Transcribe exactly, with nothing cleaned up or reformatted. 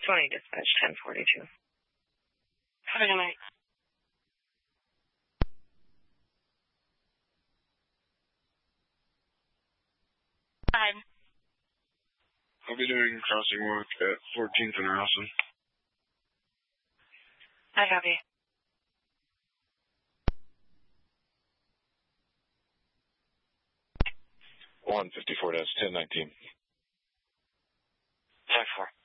twenty dispatch, ten forty-two. Have a good night. Hi. I'll be doing crossing work at fourteenth and Rousen. I copy. one fifty-four dash ten nineteen. ten four.